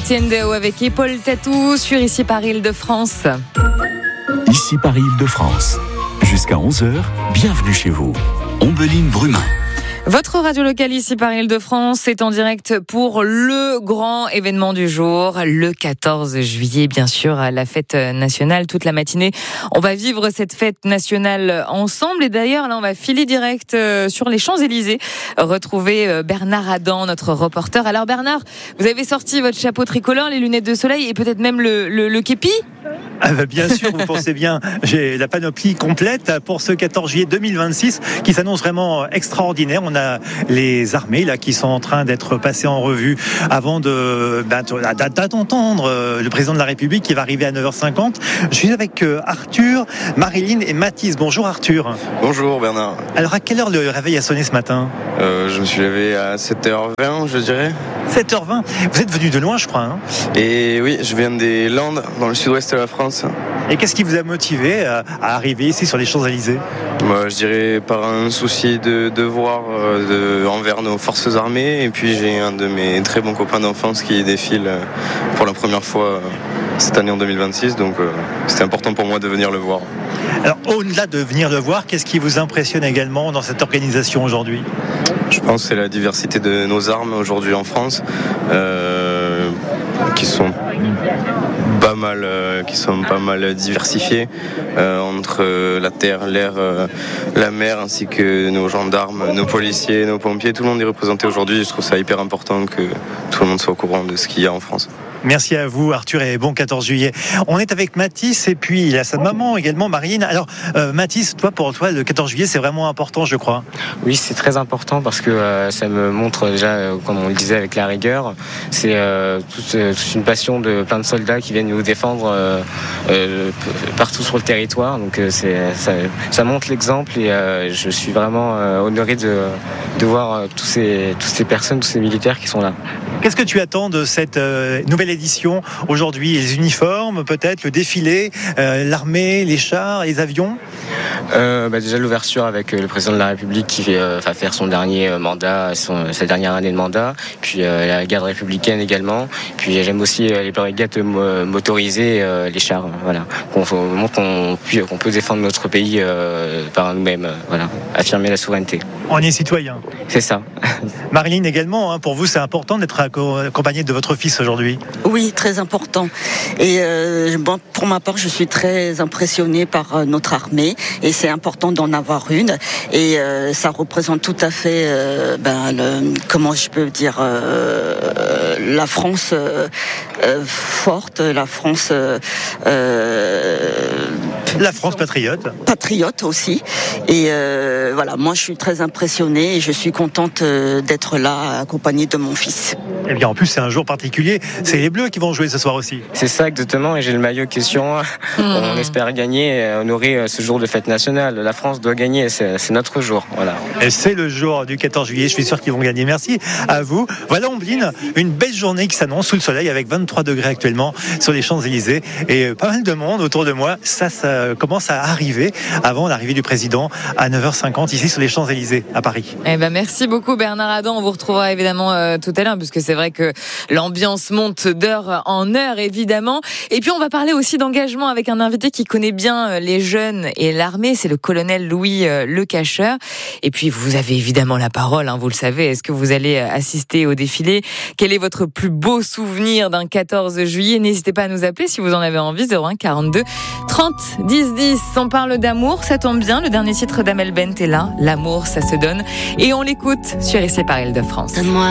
Tiendeo avec Paul Tatou sur Ici Paris Île-de-France. Ici Paris Île-de-France. Jusqu'à 11h, bienvenue chez vous. Ombeline Brumin. Votre radio locale Ici Paris Île-de-France est en direct pour le grand événement du jour, le 14 juillet, bien sûr, la fête nationale. Toute la matinée, on va vivre cette fête nationale ensemble. Et d'ailleurs, là, on va filer direct sur les Champs-Élysées, retrouver Bernard Adam, notre reporter. Alors Bernard, vous avez sorti votre chapeau tricolore, les lunettes de soleil et peut-être même le képi ? Bien sûr, vous pensez bien, j'ai la panoplie complète pour ce 14 juillet 2026 qui s'annonce vraiment extraordinaire. On a les armées là qui sont en train d'être passées en revue avant d'entendre le président de la République qui va arriver à 9h50. Je suis avec Arthur, Marilyn et Mathis. Bonjour Arthur. Bonjour Bernard. Alors à quelle heure le réveil a sonné ce matin ? Je me suis levé à 7h20 je dirais. 7h20. Vous êtes venu de loin je crois hein ? Et oui, je viens des Landes dans le sud-ouest de la France. Et qu'est-ce qui vous a motivé à arriver ici sur les Champs-Élysées ? Je dirais par un souci de devoir envers nos forces armées. Et puis j'ai un de mes très bons copains d'enfance qui défile pour la première fois cette année en 2026. Donc c'était important pour moi de venir le voir. Alors au-delà de venir le voir, qu'est-ce qui vous impressionne également dans cette organisation aujourd'hui ? Je pense que c'est la diversité de nos armes aujourd'hui en France qui sont pas mal diversifiées entre la terre, l'air, la mer, ainsi que nos gendarmes, nos policiers, nos pompiers. Tout le monde est représenté aujourd'hui. Je trouve ça hyper important que tout le monde soit au courant de ce qu'il y a en France. Merci à vous Arthur et bon 14 juillet. On est avec Mathis et puis il a sa maman également Marine. Alors Mathis, pour toi le 14 juillet c'est vraiment important je crois. Oui c'est très important parce que ça me montre déjà comme on le disait avec la rigueur, c'est toute une passion de plein de soldats qui viennent nous défendre partout sur le territoire. Donc ça montre l'exemple et je suis vraiment honoré de voir toutes ces personnes, tous ces militaires qui sont là. Qu'est-ce que tu attends de cette nouvelle édition aujourd'hui ? Les uniformes, peut-être, le défilé, l'armée, les chars, les avions ? Déjà l'ouverture avec le président de la République qui va faire son dernier mandat, sa dernière année de mandat, puis la garde républicaine également, puis j'aime aussi les brigades motorisées, les chars, voilà, qu'on montre qu'on peut défendre notre pays par nous-mêmes, voilà, affirmer la souveraineté. On est citoyen. C'est ça. Marilyn également, pour vous c'est important d'être accompagnée de votre fils aujourd'hui ? Oui, très important. Et pour ma part, je suis très impressionnée par notre armée et c'est important d'en avoir une. Et ça représente tout à fait, comment je peux dire, la France forte, la France... La France patriote. Patriote aussi. Et voilà, moi je suis très impressionnée et je suis contente d'être là accompagnée de mon fils. Et bien en plus c'est un jour particulier, c'est les Bleus qui vont jouer ce soir aussi. C'est ça exactement et j'ai le maillot question. On espère gagner et honorer ce jour de fête nationale. La France doit gagner, c'est notre jour. Voilà. Et c'est le jour du 14 juillet, je suis sûr qu'ils vont gagner. Merci à vous. Voilà Ombeline, une belle journée qui s'annonce sous le soleil avec 23 degrés actuellement sur les Champs-Élysées et pas mal de monde autour de moi. Ça commence à arriver avant l'arrivée du président à 9h50 ici sur les Champs-Élysées à Paris. Merci beaucoup Bernard Adam. On vous retrouvera évidemment tout à l'heure puisque c'est vrai que l'ambiance monte d'heure en heure évidemment. Et puis on va parler aussi d'engagement avec un invité qui connaît bien les jeunes et l'armée, c'est le colonel Louis Le Cacheur. Et puis vous avez évidemment la parole, vous le savez. Est-ce que vous allez assister au défilé ? Quel est votre plus beau souvenir d'un 14 juillet ? N'hésitez pas à nous appeler si vous en avez envie. 01 42 30 10 10. On parle d'amour, ça tombe bien. Le dernier titre d'Amel Bent est là. L'amour, ça se donne. Et on l'écoute sur Ici Paris Île-de-France.